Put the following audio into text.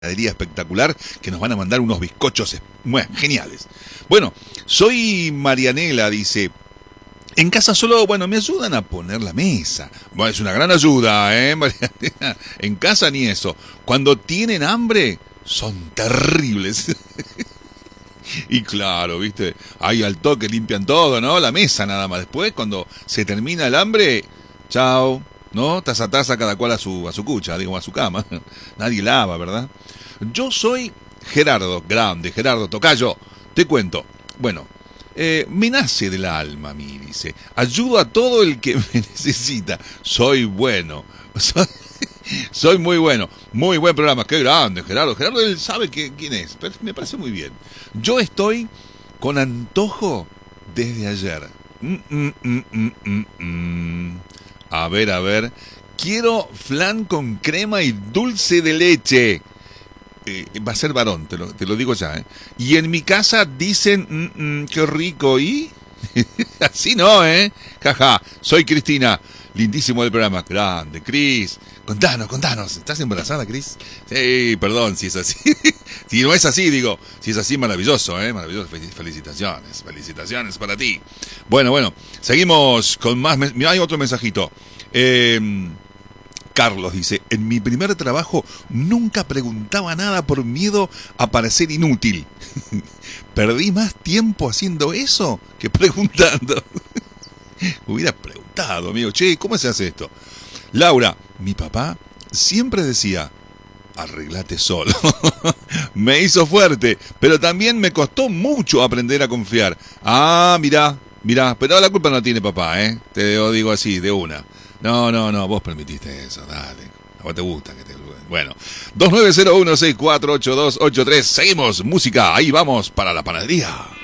espectacular, que nos van a mandar unos bizcochos geniales. Bueno, soy Marianela, dice. En casa solo, bueno, me ayudan a poner la mesa. Bueno, es una gran ayuda, Marianela? En casa ni eso. Cuando tienen hambre, son terribles. Y claro, viste, ahí al toque limpian todo, ¿no? La mesa nada más. Después, cuando se termina el hambre, chao, ¿no? Taza a taza, cada cual a su cucha, digo, a su cama. Nadie lava, ¿verdad? Yo soy Gerardo, grande, Gerardo Tocayo. Te cuento. Bueno, me nace del alma a mí, dice. Ayudo a todo el que me necesita. Soy bueno. Soy muy bueno. Muy buen programa. Qué grande, Gerardo. Gerardo, él sabe quién es. Pero me parece muy bien. Yo estoy con antojo desde ayer. A ver. Quiero flan con crema y dulce de leche. Va a ser varón, te lo digo ya. Y en mi casa dicen, qué rico, ¿y? Así no, Jaja, soy Cristina. Lindísimo el programa. Grande, Cris. Contanos. ¿Estás embarazada, Cris? Sí, perdón, si es así. Si no es así, digo. Si es así, maravilloso, maravilloso. Felicitaciones para ti. Bueno. Seguimos con más. Mira, hay otro mensajito. Carlos dice, en mi primer trabajo nunca preguntaba nada por miedo a parecer inútil. Perdí más tiempo haciendo eso que preguntando. Hubiera preguntado, amigo, che, ¿cómo se hace esto? Laura, mi papá siempre decía, arreglate solo. Me hizo fuerte, pero también me costó mucho aprender a confiar. Ah, mirá, pero la culpa no tiene papá, te lo digo así, de una. No, vos permitiste eso, dale. A vos te gusta que te... Bueno, 2901648283, seguimos, música, ahí vamos para la panadería.